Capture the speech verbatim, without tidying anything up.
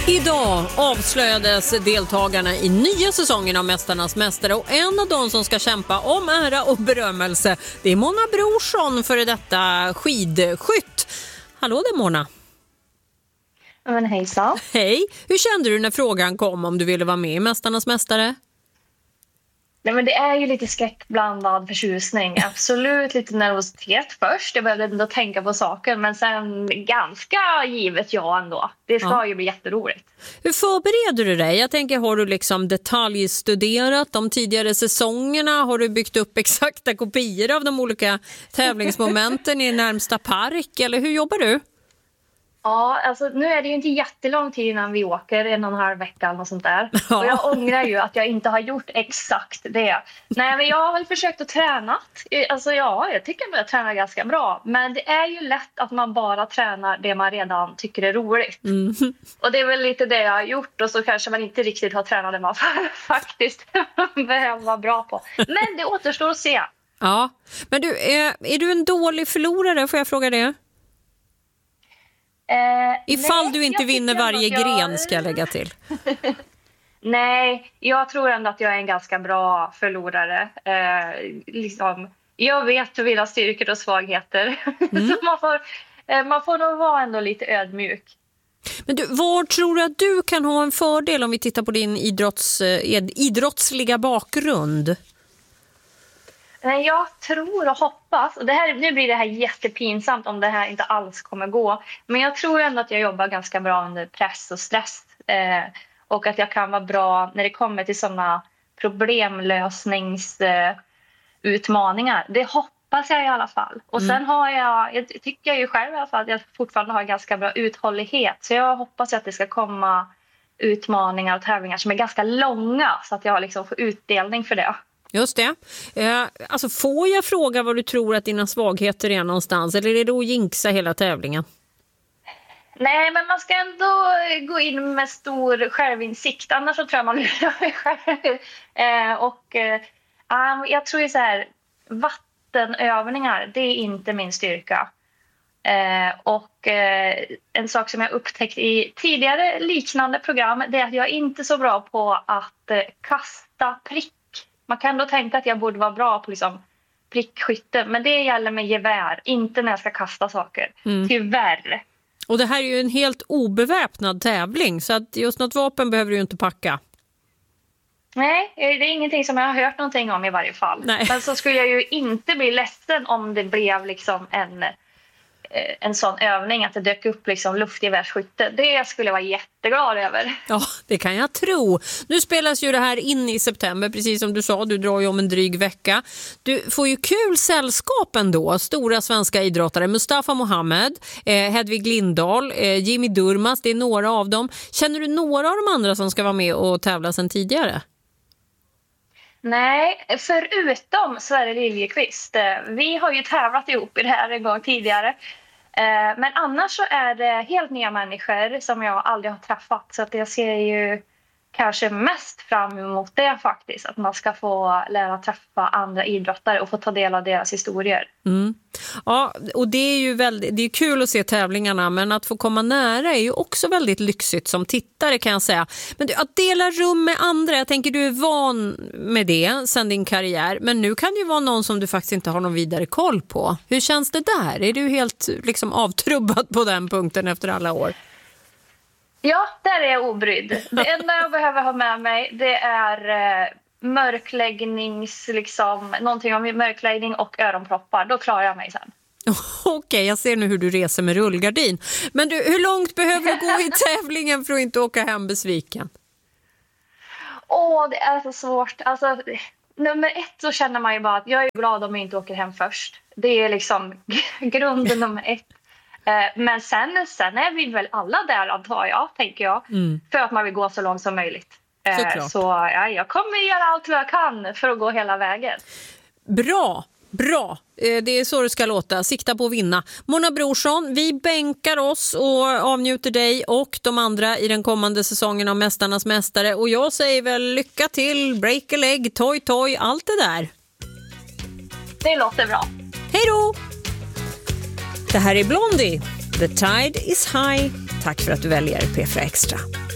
Idag avslöjades deltagarna i nya säsongen av Mästarnas mästare och en av de som ska kämpa om ära och berömmelse, det är Mona Brorsson, före detta skidskytt. Hallå där Mona. Men hejsan. Hej, hur kände du när frågan kom om du ville vara med i Mästarnas mästare? Nej, men det är ju lite skräckblandad förtjusning. Absolut lite nervositet först. Jag behövde ändå tänka på saken. Men sen ganska givet ja ändå. Det ska ja. ju bli jätteroligt. Hur förbereder du dig? Jag tänker, har du liksom detaljstuderat de tidigare säsongerna? Har du byggt upp exakta kopior av de olika tävlingsmomenten i närmsta park? Eller hur jobbar du? Ja, alltså nu är det ju inte jättelång tid innan vi åker, en och en halv vecka och sånt där. Ja. Och jag ångrar ju att jag inte har gjort exakt det. Nej, men jag har väl försökt att träna. Alltså ja, jag tycker att jag tränar ganska bra. Men det är ju lätt att man bara tränar det man redan tycker är roligt. Mm. Och det är väl lite det jag har gjort. Och så kanske man inte riktigt har tränat det man faktiskt behöver vara bra på. Men det återstår att se. Ja, men du, är, är du en dålig förlorare? Får jag fråga det? Eh, Ifall nej, du inte vinner varje jag... gren ska jag lägga till. Nej, jag tror ändå att jag är en ganska bra förlorare. Eh, liksom, jag vet mina styrkor och svagheter. Mm. Så man får, eh, man får nog vara ändå lite ödmjuk. Men du, var tror du att du kan ha en fördel om vi tittar på din idrotts, eh, idrottsliga bakgrund? Jag tror och hoppas, och det här, nu blir det här jättepinsamt om det här inte alls kommer gå, men jag tror ändå att jag jobbar ganska bra under press och stress eh, och att jag kan vara bra när det kommer till sådana problemlösningsutmaningar. Eh, det hoppas jag i alla fall. Och mm. sen har jag, jag tycker ju själv i alla fall att jag fortfarande har ganska bra uthållighet, så jag hoppas att det ska komma utmaningar och tävlingar som är ganska långa så att jag liksom får utdelning för det. Just det. Eh, alltså får jag fråga vad du tror att dina svagheter är någonstans? Eller är det då att jinxa hela tävlingen? Nej, men man ska ändå gå in med stor självinsikt. Annars så tror jag man lurar mig själv. Eh, och eh, jag tror ju så här, vattenövningar, det är inte min styrka. Eh, och eh, en sak som jag upptäckt i tidigare liknande program, det är att jag är inte så bra på att eh, kasta prick. Man kan då tänka att jag borde vara bra på liksom prickskytte, men det gäller med gevär, inte när jag ska kasta saker. Mm. Tyvärr. Och det här är ju en helt obeväpnad tävling, så att just något vapen behöver du ju inte packa. Nej, det är ingenting som jag har hört någonting om i varje fall. Nej. Men så skulle jag ju inte bli ledsen om det blev liksom en... en sån övning att det dök upp liksom luftgevärsskytte. Det skulle jag vara jätteglad över. Ja, det kan jag tro. Nu spelas ju det här in i september, precis som du sa. Du drar ju om en dryg vecka. Du får ju kul sällskap ändå. Stora svenska idrottare. Mustafa Mohamed, eh, Hedvig Lindahl, eh, Jimmy Durmaz. Det är några av dem. Känner du några av de andra som ska vara med och tävla sedan tidigare? Nej, förutom Sverre Liljekvist. Vi har ju tävlat ihop i det här en gång tidigare. Men annars så är det helt nya människor som jag aldrig har träffat. Så att jag ser ju kanske mest fram emot det faktiskt. Att man ska få lära träffa andra idrottare och få ta del av deras historier. Mm. Ja, och det är ju väldigt, det är kul att se tävlingarna, men att få komma nära är ju också väldigt lyxigt som tittare, kan jag säga. Men att dela rum med andra, jag tänker du är van med det sedan din karriär, men nu kan det ju vara någon som du faktiskt inte har någon vidare koll på. Hur känns det där? Är du helt liksom avtrubbad på den punkten efter alla år? Ja, där är jag obrydd. Det enda jag behöver ha med mig, det är eh, mörkläggnings, liksom, någonting om mörkläggning och öronproppar. Då klarar jag mig sen. Okej, okay, jag ser nu hur du reser med rullgardin. Men du, hur långt behöver du gå i tävlingen för att inte åka hem besviken? Åh, det är så svårt. Alltså, nummer ett så känner man ju bara att jag är glad om jag inte åker hem först. Det är liksom grunden nummer ett. Men sen, sen är vi väl alla där, antar jag, tänker jag. Mm. För att man vill gå så långt som möjligt. Såklart. Så ja, jag kommer göra allt vad jag kan för att gå hela vägen. Bra, bra. Det är så det ska låta. Sikta på att vinna. Mona Brorsson, vi bänkar oss och avnjuter dig och de andra i den kommande säsongen av Mästarnas mästare. Och jag säger väl lycka till, break a leg, toy toy, allt det där. Det låter bra. Hej då! Det här är Blondie. The tide is high. Tack för att du väljer P fyra Extra.